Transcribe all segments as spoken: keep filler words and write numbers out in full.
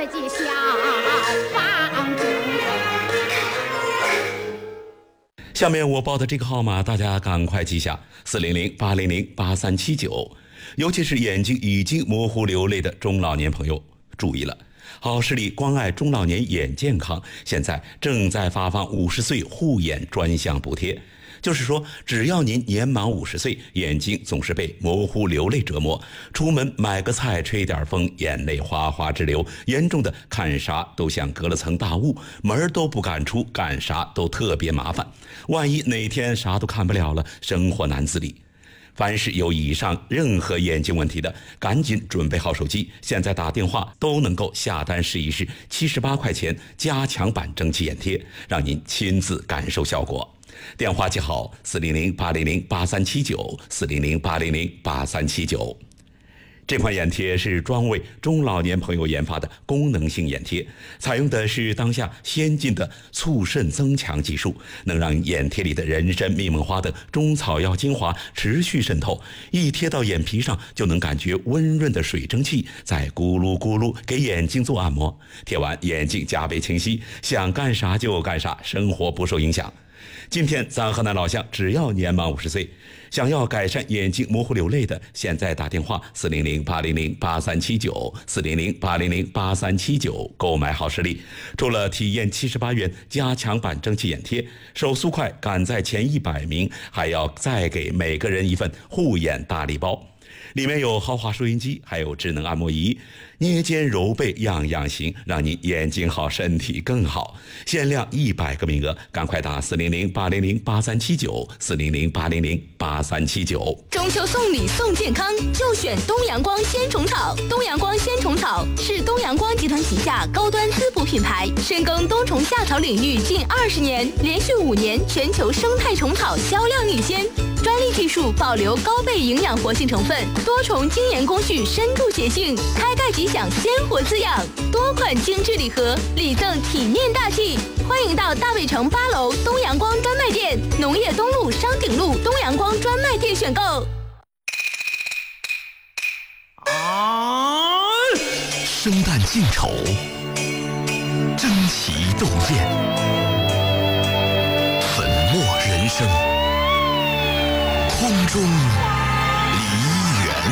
记小房子。 下面我报的这个号码，大家赶快记下：四零零八零零八三七九。尤其是眼睛已经模糊流泪的中老年朋友，注意了！好视力关爱中老年眼健康，现在正在发放五十岁护眼专项补贴。就是说，只要您年满五十岁，眼睛总是被模糊流泪折磨，出门买个菜吹点风，眼泪哗哗直流，严重的看啥都像隔了层大雾，门都不敢出，干啥都特别麻烦。万一哪天啥都看不了了，生活难自理。凡是有以上任何眼睛问题的，赶紧准备好手机，现在打电话都能够下单试一试，七十八块钱加强版蒸汽眼贴，让您亲自感受效果。电话记好：四零零八零零八三七九，四零零八零零八三七九。这款眼贴是专为中老年朋友研发的功能性眼贴，采用的是当下先进的促渗增强技术，能让眼贴里的人参、蜜檬花等中草药精华持续渗透，一贴到眼皮上就能感觉温润的水蒸气在咕噜咕噜给眼睛做按摩，贴完眼睛加倍清晰，想干啥就干啥，生活不受影响。今天咱河南老乡只要年满五十岁，想要改善眼睛模糊流泪的，现在打电话四零零八零零八三七九，四零零八零零八三七九购买好视力。除了体验七十八元加强版蒸汽眼贴，手速快赶在前一百名，还要再给每个人一份护眼大礼包。里面有豪华收音机，还有智能按摩仪，捏肩揉背样样行，让你眼睛好身体更好。限量一百个名额，赶快打四零零八零零八三七九，四零零八零零八三七九。 中秋送礼送健康，就选东阳光鲜虫草。东阳光鲜虫草是东阳光集团旗下高端滋补品牌，深耕冬虫夏草领域近二十年，连续五年全球生态虫草销量领先。专利技术保留高倍营养活性成分，多重精研工序深度协性，开盖即享鲜活滋养。多款精致礼盒，礼赠体面大气。欢迎到大卫城八楼东阳光专卖店、农业东路商鼎路东阳光专卖店选购。 啊！生旦净丑，争奇斗艳，粉墨人生。空中梨园，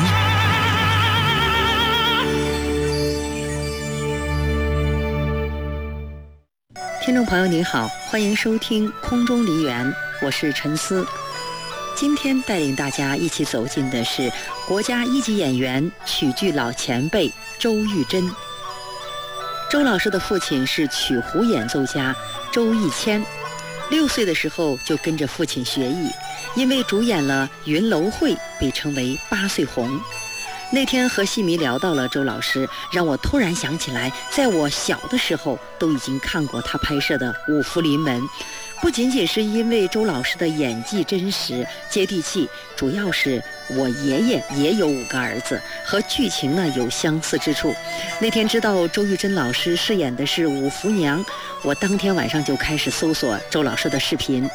听众朋友您好，欢迎收听空中梨园，我是陈思。今天带领大家一起走进的是国家一级演员、曲剧老前辈周玉珍。周老师的父亲是曲胡演奏家周逸谦，六岁的时候就跟着父亲学艺，因为主演了《云楼会》被称为八岁红。那天和戏迷聊到了周老师，让我突然想起来，在我小的时候都已经看过他拍摄的《五福临门》。不仅仅是因为周老师的演技真实接地气，主要是我爷爷也有五个儿子，和剧情呢有相似之处。那天知道周玉珍老师饰演的是五福娘，我当天晚上就开始搜索周老师的视频，